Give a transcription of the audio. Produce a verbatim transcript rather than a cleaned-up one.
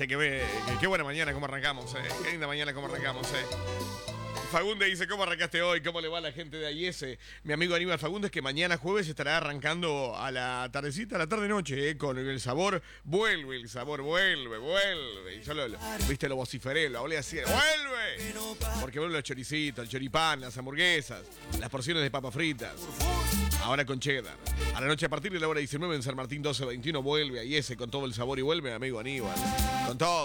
Che, qué, qué, qué buena mañana, cómo arrancamos, eh. Qué linda mañana, cómo arrancamos, eh. Fagunde dice, ¿cómo arrancaste hoy? ¿Cómo le va a la gente de Ayese? Mi amigo Aníbal Fagundes, que mañana jueves estará arrancando a la tardecita, a la tarde-noche, ¿eh? Con el sabor, vuelve, el sabor vuelve, vuelve. Y yo lo, lo- viste, lo vociferé, lo hablé así, ¡vuelve! Porque vuelven los choricitos, el choripán, las hamburguesas, las porciones de papas fritas. Ahora con cheddar. A la noche a partir de la hora diecinueve en San Martín doce veintiuno vuelve Ayese con todo el sabor y vuelve, mi amigo Aníbal. Con todo.